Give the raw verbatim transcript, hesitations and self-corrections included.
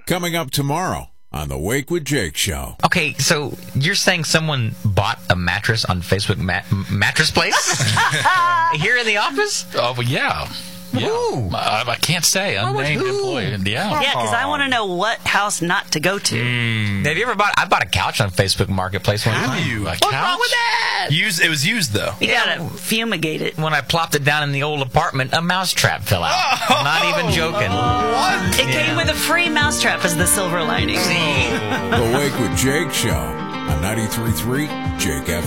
Coming up tomorrow on the Wake with Jake show. Okay, so you're saying someone bought a mattress on Facebook ma- Mattress Place? Here in the office? Oh, well, yeah. Yeah. I, I can't say. Unnamed employee. Yeah. Yeah, because I want to know what house not to go to. Mm. Have you ever bought? I bought a couch on Facebook Marketplace one Have time. you? A What's couch? wrong with that? Used, it was used, though. You gotta fumigate it. When I plopped it down in the old apartment, a mousetrap fell out. Oh, Not even joking. What? It came with a free mousetrap as the silver lining. The Wake with Jake show on ninety-three point three Jake F M.